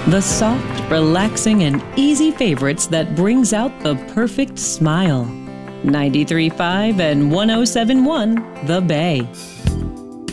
The soft, relaxing, and easy favorites that brings out the perfect smile. 93.5 and 107.1 The Bay.